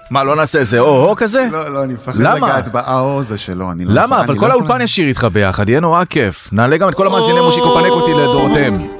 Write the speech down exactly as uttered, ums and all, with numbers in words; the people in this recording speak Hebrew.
מה, לא נעשה איזה או-הו כזה? לא, לא, אני מפחד לגעת באו זה שלו. למה? אבל כל האולפן ישיר איתך ביחד, יהיה נורא כיף. נעלה גם את כל המאזיני מושיקו פנקוטי לדורותיהם.